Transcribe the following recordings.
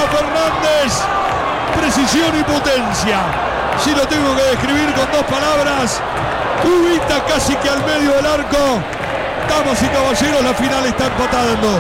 Fernández. Precisión y potencia. Si lo tengo que describir con dos palabras, Ubita casi que al medio del arco. Damas y caballeros, la final está empatada en 2.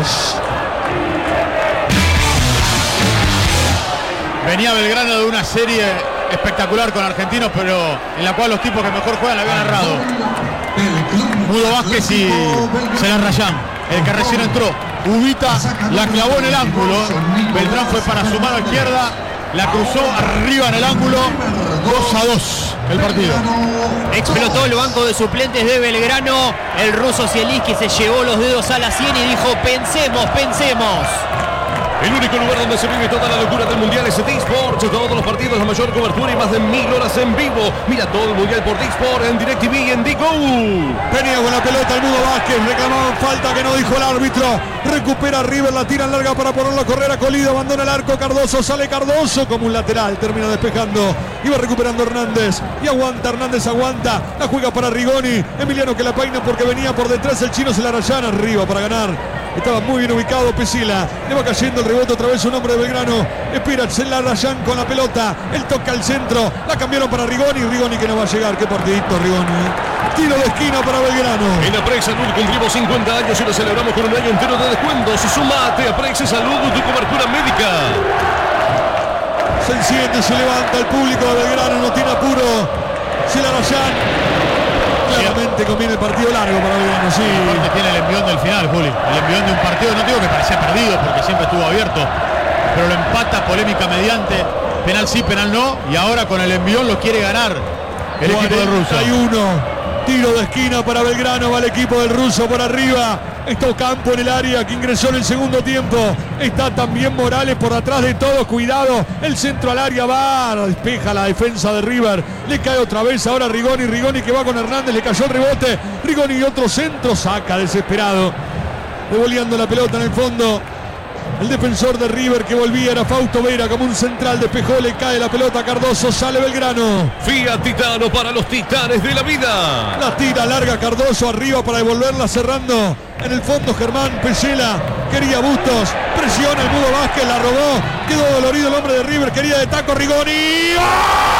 Venía Belgrano de una serie espectacular con Argentinos, pero en la cual los tipos que mejor juegan la habían errado. Mudo Vázquez y Celarrayán, el que recién entró. Ubita la clavó en el ángulo. Beltrán fue para su mano izquierda, la cruzó arriba en el ángulo. 2-2 el partido. Explotó el banco de suplentes de Belgrano. El ruso Zielinski se llevó los dedos a la sien y dijo: pensemos. El único lugar donde se vive toda la locura del Mundial es D-Sport. Todos los partidos, la mayor cobertura y más de 1000 horas en vivo. Mira todo el Mundial por D-Sport en DirecTV y en D-Go. Venía con la pelota el Mudo Vázquez, reclamaban falta que no dijo el árbitro. Recupera River, la tira larga para ponerlo a correr a Colido, abandona el arco Cardoso, sale Cardoso como un lateral, termina despejando. Iba recuperando Hernández y aguanta, Hernández aguanta, la juega para Rigoni. Emiliano que la peina porque venía por detrás el chino Celarrayán, arriba para ganar. Estaba muy bien ubicado Pesila. Le va cayendo el rebote otra vez un hombre de Belgrano. Espera Celarrayán con la pelota. Él toca al centro. La cambiaron para Rigoni. Rigoni que no va a llegar. Qué partidito Rigoni. Tiro de esquina para Belgrano. En Aprex Salud cumplimos 50 años y lo celebramos con un año entero de descuentos. Sumate a Aprex Salud, tu cobertura médica. Se enciende, se levanta el público de Belgrano. No tiene apuro. Celarrayán. Claramente conviene el partido largo para Belgrano, sí. Aparte tiene el envión del final, Juli. El envión de un partido, no digo que parecía perdido porque siempre estuvo abierto, pero lo empata polémica mediante. Penal sí, penal no. Y ahora con el envión lo quiere ganar el equipo del ruso. 41. Tiro de esquina para Belgrano. Va el equipo del ruso por arriba. Está Ocampo en el área que ingresó en el segundo tiempo. Está también Morales por atrás de todos. Cuidado. El centro al área va. Despeja la defensa de River. Le cae otra vez ahora Rigoni. Rigoni que va con Hernández. Le cayó el rebote. Rigoni y otro centro. Saca desesperado. Revoleando la pelota en el fondo. El defensor de River que volvía era Fausto Vera como un central. Despejó, le cae la pelota a Cardoso. Sale Belgrano. Fiat Titano para los titanes de la vida. La tira larga Cardoso arriba para devolverla cerrando. En el fondo Germán Pesela. Quería Bustos. Presiona el Mudo Vázquez. La robó. Quedó dolorido el hombre de River. Quería de taco Rigoni. ¡Oh!